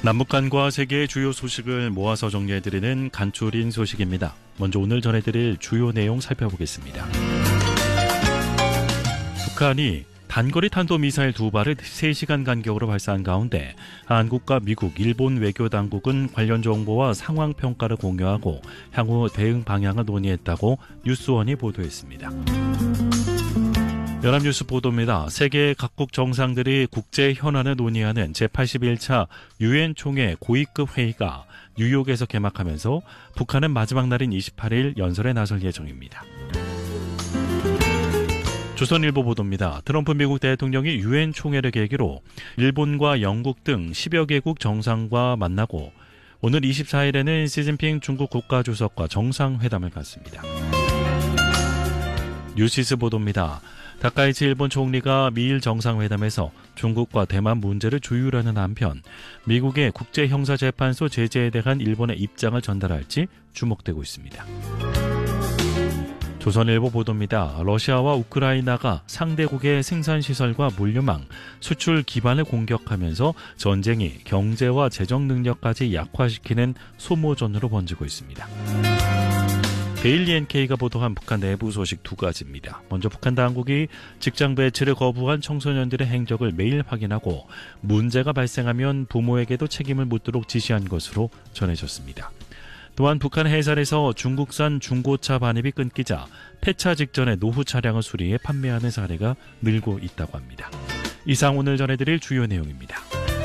남북 간과 세계의 주요 소식을 모아서 정리해드리는 간추린 소식입니다. 먼저 오늘 전해드릴 주요 내용 살펴보겠습니다. 북한이 단거리 탄도미사일 2발을 3시간 간격으로 발사한 가운데 한국과 미국, 일본 외교당국은 관련 정보와 상황 평가를 공유하고 향후 대응 방향을 논의했다고 뉴스원이 보도했습니다. 연합뉴스 보도입니다. 세계 각국 정상들이 국제 현안을 논의하는 제81차 유엔 총회 고위급 회의가 뉴욕에서 개막하면서 북한은 마지막 날인 28일 연설에 나설 예정입니다. 조선일보 보도입니다. 트럼프 미국 대통령이 유엔 총회를 계기로 일본과 영국 등 10여 개국 정상과 만나고 오늘 24일에는 시진핑 중국 국가주석과 정상회담을 갖습니다. 뉴시스 보도입니다. 다카이치 일본 총리가 미일 정상회담에서 중국과 대만 문제를 조율하는 한편 미국의 국제형사재판소 제재에 대한 일본의 입장을 전달할지 주목되고 있습니다. 조선일보 보도입니다. 러시아와 우크라이나가 상대국의 생산시설과 물류망, 수출 기반을 공격하면서 전쟁이 경제와 재정 능력까지 약화시키는 소모전으로 번지고 있습니다. 데일리 NK가 보도한 북한 내부 소식 두 가지입니다. 먼저 북한 당국이 직장 배치를 거부한 청소년들의 행적을 매일 확인하고 문제가 발생하면 부모에게도 책임을 묻도록 지시한 것으로 전해졌습니다. 또한 북한 해상에서 중국산 중고차 반입이 끊기자 폐차 직전에 노후 차량을 수리해 판매하는 사례가 늘고 있다고 합니다. 이상 오늘 전해드릴 주요 내용입니다.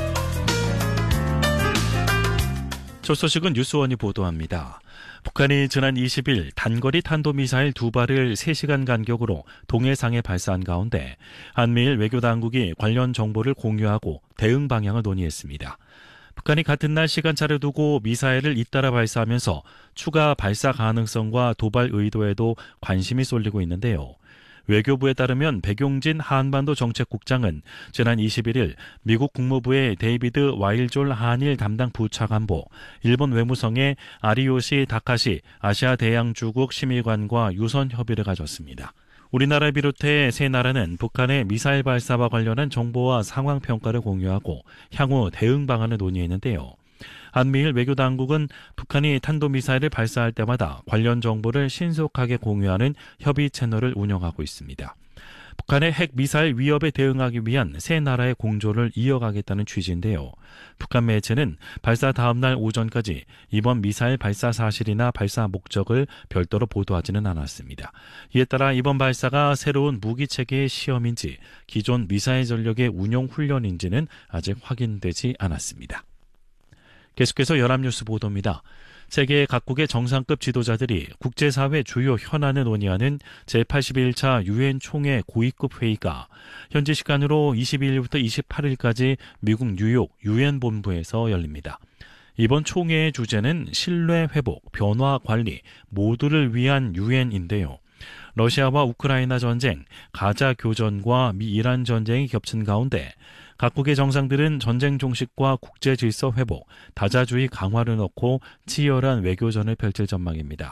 첫 소식은 뉴스원이 보도합니다. 북한이 지난 20일 단거리 탄도미사일 2발을 3시간 간격으로 동해상에 발사한 가운데 한미일 외교당국이 관련 정보를 공유하고 대응 방향을 논의했습니다. 북한이 같은 날 시간차를 두고 미사일을 잇따라 발사하면서 추가 발사 가능성과 도발 의도에도 관심이 쏠리고 있는데요. 외교부에 따르면 백용진 한반도 정책국장은 지난 21일 미국 국무부의 데이비드 와일졸 한일 담당 부차관보, 일본 외무성의 아리요시 다카시 아시아 대양주국 심의관과 유선 협의를 가졌습니다. 우리나라를 비롯해 세 나라는 북한의 미사일 발사와 관련한 정보와 상황 평가를 공유하고 향후 대응 방안을 논의했는데요. 한미일 외교당국은 북한이 탄도미사일을 발사할 때마다 관련 정보를 신속하게 공유하는 협의 채널을 운영하고 있습니다. 북한의 핵미사일 위협에 대응하기 위한 세 나라의 공조를 이어가겠다는 취지인데요. 북한 매체는 발사 다음 날 오전까지 이번 미사일 발사 사실이나 발사 목적을 별도로 보도하지는 않았습니다. 이에 따라 이번 발사가 새로운 무기체계의 시험인지 기존 미사일 전력의 운용 훈련인지는 아직 확인되지 않았습니다. 계속해서 연합뉴스 보도입니다. 세계 각국의 정상급 지도자들이 국제사회 주요 현안을 논의하는 제81차 유엔 총회 고위급 회의가 현지 시간으로 22일부터 28일까지 미국 뉴욕 유엔 본부에서 열립니다. 이번 총회의 주제는 신뢰 회복, 변화 관리 모두를 위한 유엔인데요. 러시아와 우크라이나 전쟁, 가자 교전과 미 이란 전쟁이 겹친 가운데 각국의 정상들은 전쟁 종식과 국제 질서 회복, 다자주의 강화를 넣고 치열한 외교전을 펼칠 전망입니다.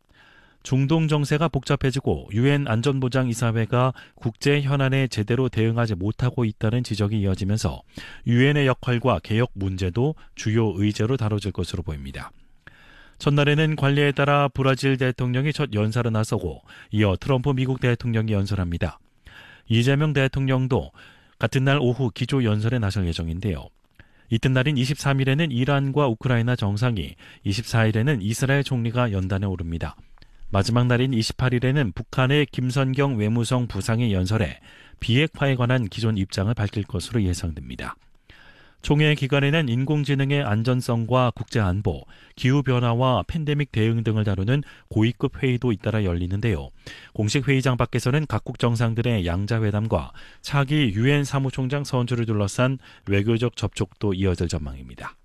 중동 정세가 복잡해지고 유엔 안전보장이사회가 국제 현안에 제대로 대응하지 못하고 있다는 지적이 이어지면서 유엔의 역할과 개혁 문제도 주요 의제로 다뤄질 것으로 보입니다. 첫날에는 관례에 따라 브라질 대통령이 첫 연설을 나서고 이어 트럼프 미국 대통령이 연설합니다. 이재명 대통령도 같은 날 오후 기조 연설에 나설 예정인데요. 이튿날인 23일에는 이란과 우크라이나 정상이, 24일에는 이스라엘 총리가 연단에 오릅니다. 마지막 날인 28일에는 북한의 김선경 외무성 부상의 연설에 비핵화에 관한 기존 입장을 밝힐 것으로 예상됩니다. 총회 기간에는 인공지능의 안전성과 국제안보, 기후변화와 팬데믹 대응 등을 다루는 고위급 회의도 잇따라 열리는데요. 공식 회의장 밖에서는 각국 정상들의 양자회담과 차기 유엔 사무총장 선출을 둘러싼 외교적 접촉도 이어질 전망입니다.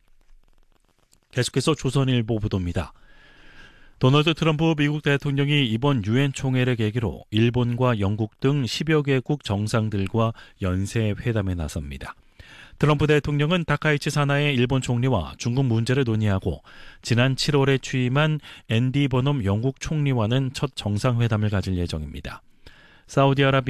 계속해서 조선일보 보도입니다. 도널드 트럼프 미국 대통령이 이번 유엔 총회를 계기로 일본과 영국 등 10여 개국 정상들과 연쇄 회담에 나섭니다. 트럼프 대통령은 다카이치 사나의 일본 총리와 중국 문제를 논의하고 지난 7월에 취임한 앤디 버넘 영국 총리와는 첫 정상회담을 가질 예정입니다. 사우디아라비아